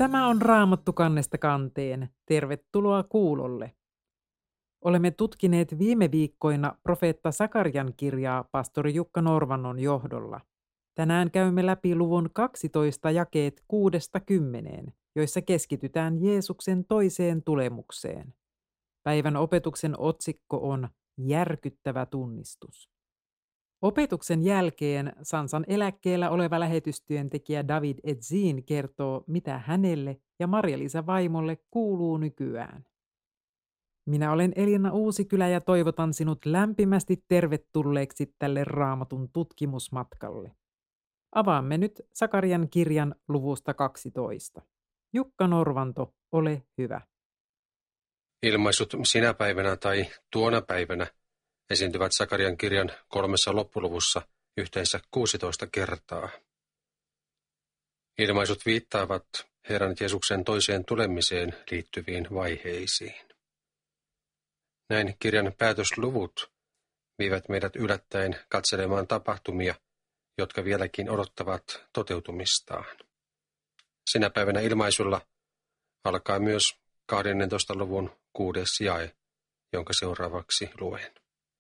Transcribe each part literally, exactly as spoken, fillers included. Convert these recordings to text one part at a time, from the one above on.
Tämä on Raamattu kannesta kanteen. Tervetuloa kuulolle. Olemme tutkineet viime viikkoina profeetta Sakarian kirjaa pastori Jukka Norvannon johdolla. Tänään käymme läpi luvun kaksitoista jakeet kuudesta kymmeneen, joissa keskitytään Jeesuksen toiseen tulemukseen. Päivän opetuksen otsikko on Järkyttävä tunnistus. Opetuksen jälkeen Sansan eläkkeellä oleva lähetystyöntekijä David Edzin kertoo, mitä hänelle ja Marja-Liisa vaimolle kuuluu nykyään. Minä olen Elina Uusikylä ja toivotan sinut lämpimästi tervetulleeksi tälle Raamatun tutkimusmatkalle. Avaamme nyt Sakarian kirjan luvusta kaksitoista. Jukka Norvanto, ole hyvä. Ilmaisut sinä päivänä tai tuona päivänä esiintyvät Sakarian kirjan kolmessa loppuluvussa yhteensä kuusitoista kertaa. Ilmaisut viittaavat Herran Jeesuksen toiseen tulemiseen liittyviin vaiheisiin. Näin kirjan päätösluvut viivät meidät yllättäen katselemaan tapahtumia, jotka vieläkin odottavat toteutumistaan. Sinä päivänä ilmaisulla alkaa myös kahdennentoista luvun kuudes jae, jonka seuraavaksi luen.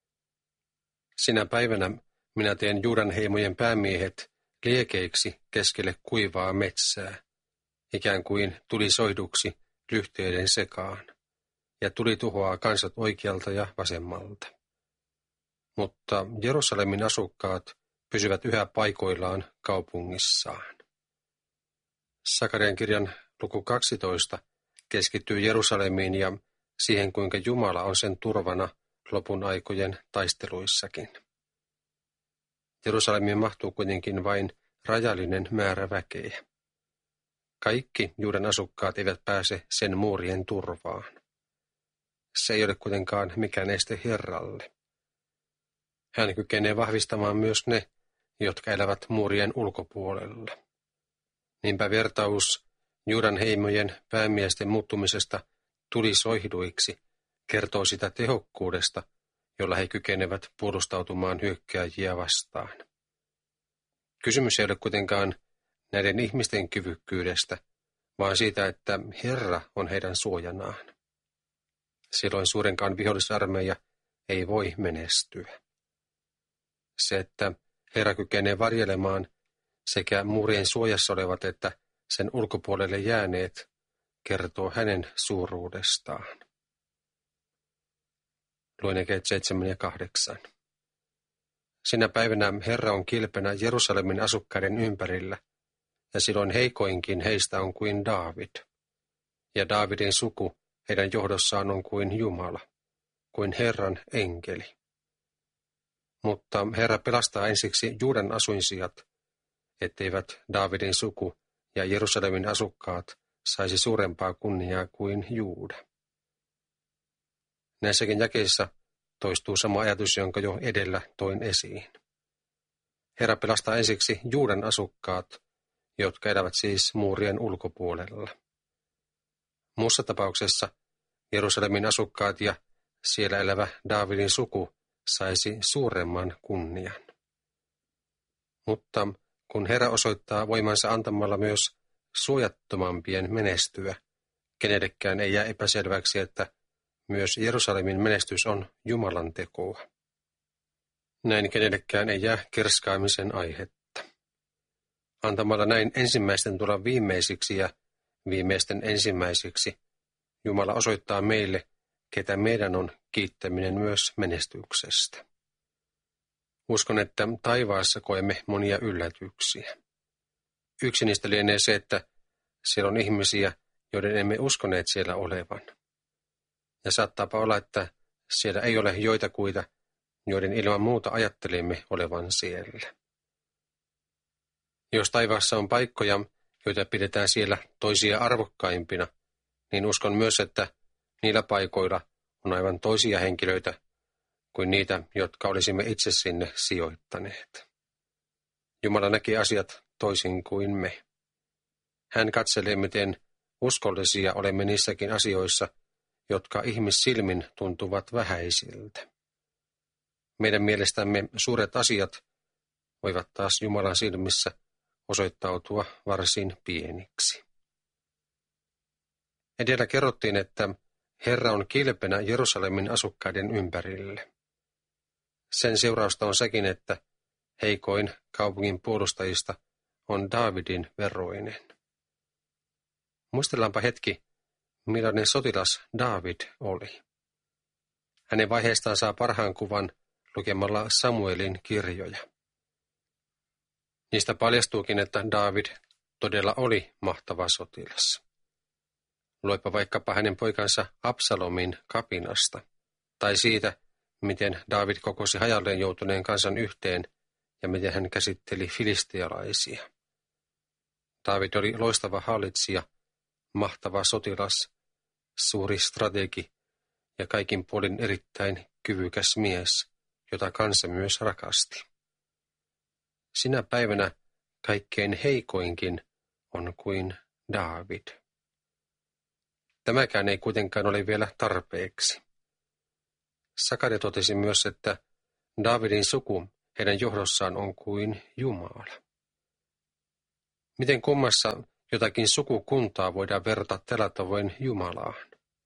Sinä päivänä minä teen Juudan heimojen päämiehet liekeiksi keskelle kuivaa metsää, ikään kuin tuli soihduksi lyhteiden sekaan, ja tuli tuhoaa kansat oikealta ja vasemmalta. Mutta Jerusalemin asukkaat pysyvät yhä paikoillaan kaupungissaan. Sakarian kirjan luku kaksitoista keskittyy Jerusalemiin ja siihen, kuinka Jumala on sen turvana lopun aikojen taisteluissakin. Jerusalemiin mahtuu kuitenkin vain rajallinen määrä väkeä. Kaikki Juudan asukkaat eivät pääse sen muurien turvaan. Se ei ole kuitenkaan mikään este Herralle. Hän kykenee vahvistamaan myös ne, jotka elävät muurien ulkopuolella. Niinpä vertaus Juudan heimojen päämiesten muuttumisesta tulisoihduiksi kertoo sitä tehokkuudesta, jolla he kykenevät puolustautumaan hyökkääjiä vastaan. Kysymys ei ole kuitenkaan näiden ihmisten kyvykkyydestä, vaan siitä, että Herra on heidän suojanaan. Silloin suurenkaan vihollisarmeija ei voi menestyä. Se, että Herra kykenee varjelemaan sekä muurien suojassa olevat että sen ulkopuolelle jääneet, kertoo hänen suuruudestaan. Luen jakeet seitsemän ja kahdeksan. Sinä päivänä Herra on kilpenä Jerusalemin asukkaiden ympärillä, ja silloin heikoinkin heistä on kuin Daavid. Ja Daavidin suku heidän johdossaan on kuin Jumala, kuin Herran enkeli. Mutta Herra pelastaa ensiksi Juudan asuinsijat, etteivät Daavidin suku ja Jerusalemin asukkaat saisi suurempaa kunniaa kuin Juuda. Näissäkin jakeissa toistuu sama ajatus, jonka jo edellä toin esiin. Herra pelastaa ensiksi Juudan asukkaat, jotka elävät siis muurien ulkopuolella. Muussa tapauksessa Jerusalemin asukkaat ja siellä elävä Daavidin suku saisi suuremman kunnian. Mutta kun Herra osoittaa voimansa antamalla myös suojattomampien menestyä, kenellekään ei jää epäselväksi, että myös Jerusalemin menestys on Jumalan tekoa. Näin kenellekään ei jää kerskaamisen aihetta. Antamalla näin ensimmäisten tulla viimeisiksi ja viimeisten ensimmäisiksi, Jumala osoittaa meille, ketä meidän on kiittäminen myös menestyksestä. Uskon, että taivaassa koemme monia yllätyksiä. Yksi niistä lienee se, että siellä on ihmisiä, joiden emme uskoneet siellä olevan. Ja saattaapa olla, että siellä ei ole joitakuita, joiden ilman muuta ajattelimme olevan siellä. Jos taivaassa on paikkoja, joita pidetään siellä toisia arvokkaimpina, niin uskon myös, että niillä paikoilla on aivan toisia henkilöitä kuin niitä, jotka olisimme itse sinne sijoittaneet. Jumala näkee asiat toisin kuin me. Hän katselee, miten uskollisia olemme niissäkin asioissa, jotka ihmissilmin tuntuvat vähäisiltä. Meidän mielestämme suuret asiat voivat taas Jumalan silmissä osoittautua varsin pieniksi. Edellä kerrottiin, että Herra on kilpenä Jerusalemin asukkaiden ympärille. Sen seurausta on sekin, että heikoin kaupungin puolustajista on Daavidin veroinen. Muistellaanpa hetki, millainen sotilas Daavid oli. Hänen vaiheestaan saa parhaan kuvan lukemalla Samuelin kirjoja. Niistä paljastuukin, että Daavid todella oli mahtava sotilas. Luepa vaikkapa hänen poikansa Absalomin kapinasta, tai siitä, miten Daavid kokosi hajalleen joutuneen kansan yhteen ja miten hän käsitteli filistialaisia. Daavid oli loistava hallitsija, mahtava sotilas, suuri strategi ja kaikin puolin erittäin kyvykäs mies, jota kansa myös rakasti. Sinä päivänä kaikkein heikoinkin on kuin Daavid. Tämäkään ei kuitenkaan ole vielä tarpeeksi. Sakaria totesi myös, että Daavidin suku heidän johdossaan on kuin Jumala. Miten kummassa jotakin sukukuntaa voidaan verrata tällä tavoin Jumalaan?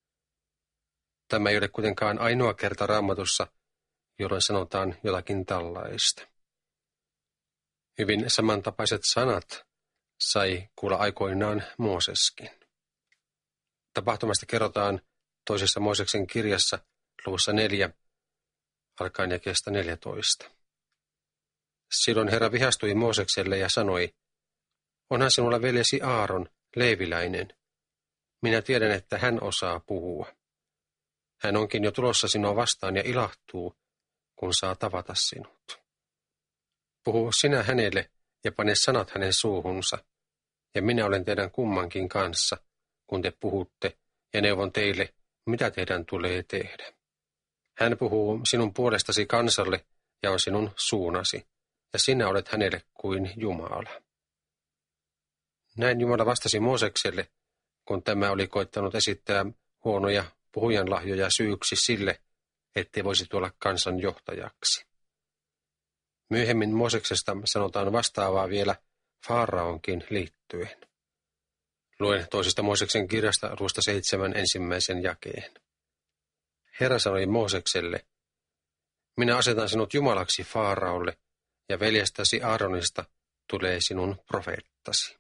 Tämä ei ole kuitenkaan ainoa kerta Raamatussa, jolloin sanotaan jotakin tällaista. Hyvin samantapaiset sanat sai kuulla aikoinaan Mooseskin. Tapahtumasta kerrotaan toisessa Mooseksen kirjassa luvussa neljä, alkaen jakeesta neljätoista. Silloin Herra vihastui Moosekselle ja sanoi, onhan sinulla veljesi Aaron, leeviläinen. Minä tiedän, että hän osaa puhua. Hän onkin jo tulossa sinua vastaan ja ilahtuu, kun saa tavata sinut. Puhu sinä hänelle ja pane sanat hänen suuhunsa, ja minä olen teidän kummankin kanssa, kun te puhutte, ja neuvon teille, mitä teidän tulee tehdä. Hän puhuu sinun puolestasi kansalle ja on sinun suunasi, ja sinä olet hänelle kuin Jumala. Näin Jumala vastasi Moosekselle, kun tämä oli koittanut esittää huonoja puhujanlahjoja syyksi sille, ettei voisi tulla kansan johtajaksi. Myöhemmin Mooseksesta sanotaan vastaavaa vielä Faaraonkin liittyen. Luen toisesta Mooseksen kirjasta luvusta seitsemän ensimmäisen jakeen. Herra sanoi Moosekselle, minä asetan sinut Jumalaksi Faaraolle, ja veljestäsi Aaronista tulee sinun profeettasi.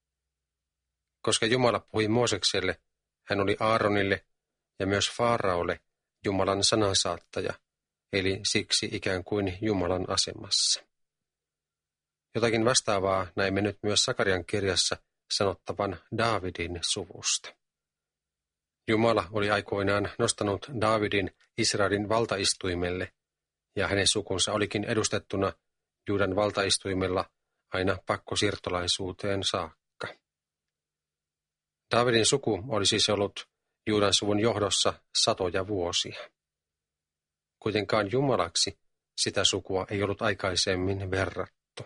Koska Jumala puhui Moosekselle, hän oli Aaronille ja myös Faaraolle Jumalan sanansaattaja, eli siksi ikään kuin Jumalan asemassa. Jotakin vastaavaa näimme nyt myös Sakarian kirjassa sanottavan Daavidin suvusta. Jumala oli aikoinaan nostanut Daavidin Israelin valtaistuimelle, ja hänen sukunsa olikin edustettuna Juudan valtaistuimella aina pakkosiirtolaisuuteen saakka. Daavidin suku oli siis ollut Juudan suvun johdossa satoja vuosia. Kuitenkaan Jumalaksi sitä sukua ei ollut aikaisemmin verrattu.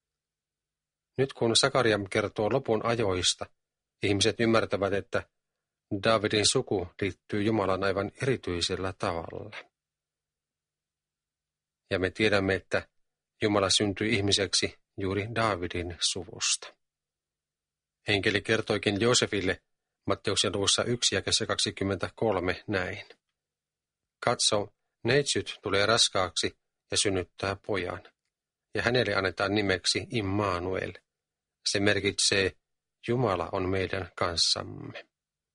Nyt kun Sakaria kertoo lopun ajoista, ihmiset ymmärtävät, että Daavidin suku liittyy Jumalan aivan erityisellä tavalla. Ja me tiedämme, että Jumala syntyi ihmiseksi juuri Daavidin suvusta. Enkeli kertoikin Joosefille Matteuksen luvussa yksi jakeessa kaksikymmentäkolme näin. Katso, neitsyt tulee raskaaksi ja synnyttää pojan, ja hänelle annetaan nimeksi Immanuel. Se merkitsee, Jumala on meidän kanssamme.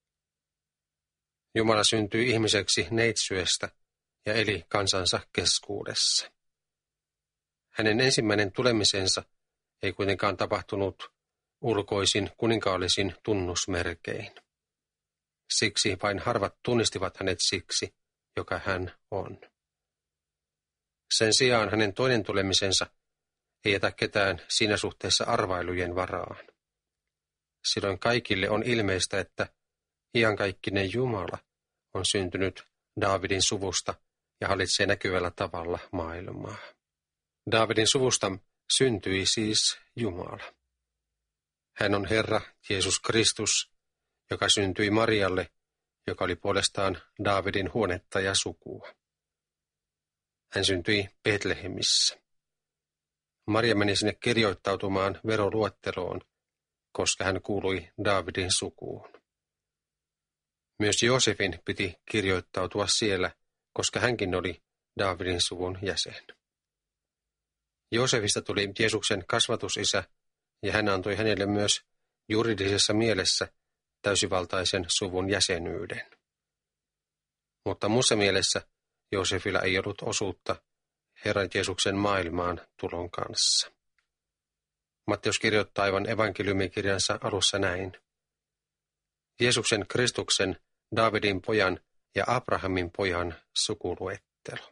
Jumala syntyi ihmiseksi neitsyestä ja eli kansansa keskuudessa. Hänen ensimmäinen tulemisensa ei kuitenkaan tapahtunut ulkoisin kuninkaallisin tunnusmerkein. Siksi vain harvat tunnistivat hänet siksi, joka hän on. Sen sijaan hänen toinen tulemisensa ei jätä ketään siinä suhteessa arvailujen varaan. Silloin kaikille on ilmeistä, että iankaikkinen Jumala on syntynyt Daavidin suvusta ja hallitsee näkyvällä tavalla maailmaa. Daavidin suvusta syntyi siis Jumala. Hän on Herra Jeesus Kristus, joka syntyi Marialle, joka oli puolestaan Daavidin huonetta ja sukua. Hän syntyi Betlehemissä. Maria meni sinne kirjoittautumaan veroluetteloon, koska hän kuului Daavidin sukuun. Myös Joosefin piti kirjoittautua siellä, koska hänkin oli Daavidin suvun jäsen. Joosefista tuli Jeesuksen kasvatusisä, ja hän antoi hänelle myös juridisessa mielessä täysivaltaisen suvun jäsenyyden. Mutta muussa mielessä Joosefilla ei ollut osuutta Herran Jeesuksen maailmaan tulon kanssa. Matteus kirjoittaa aivan evankeliumikirjansa alussa näin. Jeesuksen Kristuksen, Daavidin pojan ja Abrahamin pojan sukuluettelo.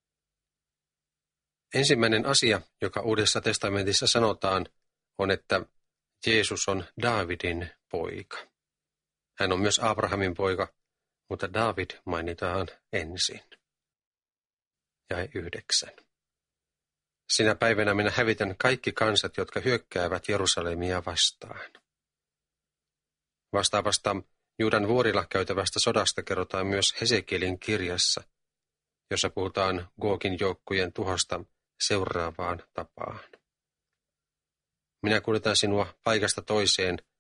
Ensimmäinen asia, joka Uudessa testamentissa sanotaan, on, että Jeesus on Daavidin poika. Hän on myös Abrahamin poika, mutta Daavid mainitaan ensin. Jae yhdeksän. Sinä päivänä minä hävitän kaikki kansat, jotka hyökkäävät Jerusalemia vastaan. Vastaavasta Juudan vuorilla käytävästä sodasta kerrotaan myös Hesekielin kirjassa, jossa puhutaan Googin joukkojen tuhosta seuraavaan tapaan. Minä kuljetan sinua paikasta toiseen